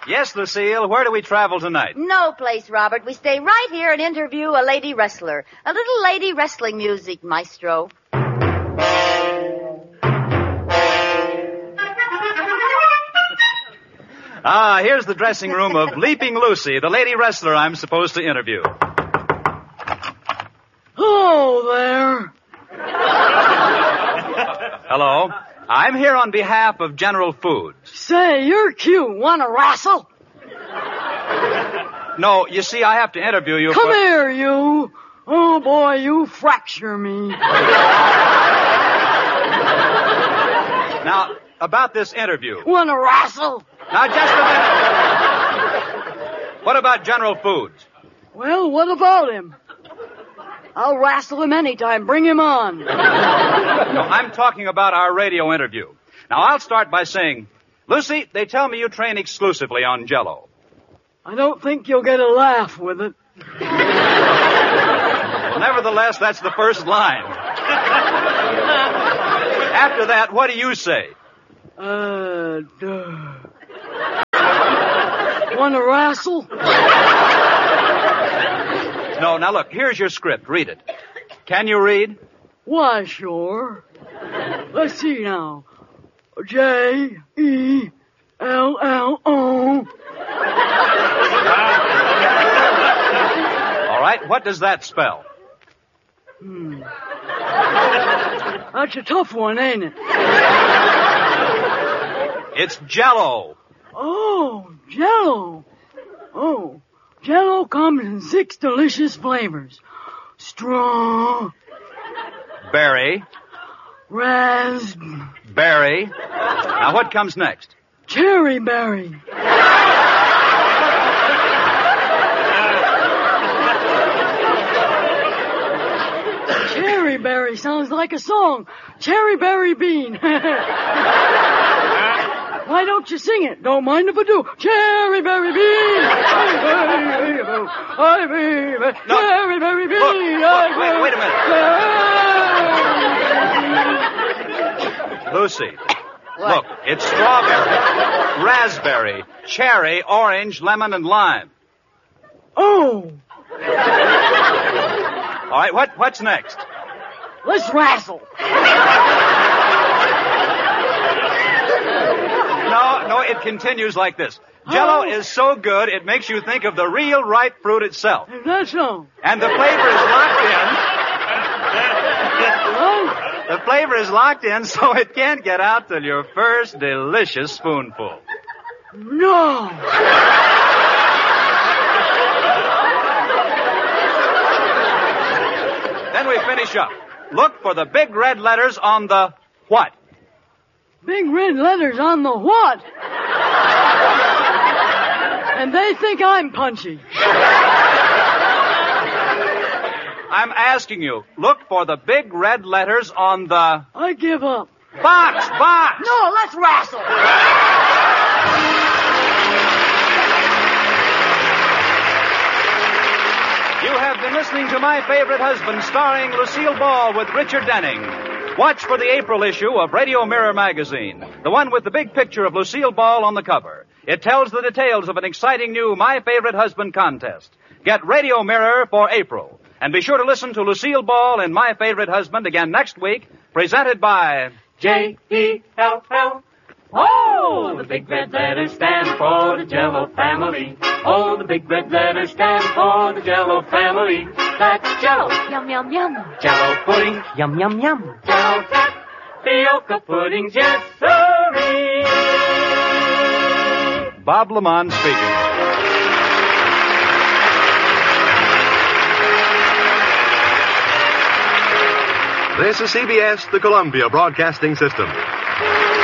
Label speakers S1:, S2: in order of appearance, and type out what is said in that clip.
S1: Yes, Lucille, where do we travel tonight?
S2: No place, Robert. We stay right here and interview a lady wrestler. A little lady wrestling music, maestro.
S1: Here's the dressing room of Leaping Lucy, the lady wrestler I'm supposed to interview.
S3: Hello there.
S1: Hello. I'm here on behalf of General Foods.
S3: Say, you're cute. Wanna wrestle?
S1: No, you see, I have to interview you.
S3: Come here, you. Oh, boy, you fracture me.
S1: Now, about this interview.
S3: Wanna wrestle?
S1: Now, just a minute. What about General Foods?
S3: Well, what about him? I'll wrestle him anytime. Bring him on.
S1: No, I'm talking about our radio interview. Now, I'll start by saying, Lucy, they tell me you train exclusively on Jell-O.
S3: I don't think you'll get a laugh with it.
S1: Well, nevertheless, that's the first line. After that, what do you say?
S3: Wanna wrestle?
S1: No, now look, here's your script. Read it. Can you read?
S3: Why, sure. Let's see now. J-E-L-L-O.
S1: All right, what does that spell?
S3: That's a tough one, ain't it?
S1: It's Jell-O.
S3: Oh, Jell-O. Oh, Jell-O comes in 6 delicious flavors.
S1: Berry.
S3: Raspberry.
S1: Now, what comes next?
S3: Cherry berry. Cherry berry sounds like a song. Cherry berry bean. Why don't you sing it? Don't mind if I do. Cherry berry bean. Cherry berry bean.
S1: Look, wait a minute. Lucy.
S2: What?
S1: Look, it's strawberry, raspberry, cherry, orange, lemon, and lime.
S3: Oh.
S1: All right, what's next?
S3: Let's wrestle.
S1: No, it continues like this. Jell-O is so good, it makes you think of the real ripe fruit itself.
S3: Is that so?
S1: And the flavor is locked in. The flavor is locked in, so it can't get out till your first delicious spoonful.
S3: No.
S1: Then we finish up. Look for the big red letters on the what?
S3: Big red letters on the what? And they think I'm punchy.
S1: I'm asking you, look for the big red letters on the...
S3: I give up.
S1: Box!
S3: No, let's wrestle.
S1: You have been listening to My Favorite Husband, starring Lucille Ball with Richard Denning. Watch for the April issue of Radio Mirror magazine, the one with the big picture of Lucille Ball on the cover. It tells the details of an exciting new My Favorite Husband contest. Get Radio Mirror for April. And be sure to listen to Lucille Ball in My Favorite Husband again next week, presented by
S4: J-E-L-L. Oh, the big red letters stand for the Jell-O family. Oh, the big red letters stand for the Jell-O family. That's Jell-O.
S2: Yum, yum, yum.
S4: Jell-O pudding.
S5: Yum, yum, yum.
S4: Jell-O tapioca pudding. Yes, sirree.
S1: Bob Lamont speaking.
S6: This is CBS, the Columbia Broadcasting System.